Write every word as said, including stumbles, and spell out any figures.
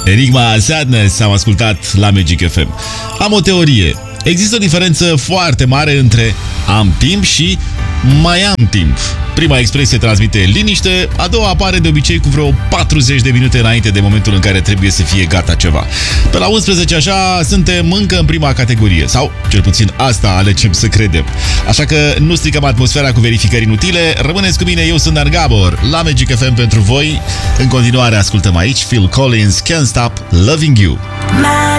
Enigma Sadness am ascultat la Magic F M. Am o teorie. Există o diferență foarte mare între am timp și mai am timp. Prima expresie transmite liniște, a doua apare de obicei cu vreo patruzeci de minute înainte de momentul în care trebuie să fie gata ceva. Pe la unsprezece așa suntem încă în prima categorie, sau cel puțin asta alegem să credem. Așa că nu stricăm atmosfera cu verificări inutile, rămâneți cu mine, eu sunt Dan Gabor, la Magic F M pentru voi. În continuare ascultăm aici Phil Collins, Can't Stop Loving You.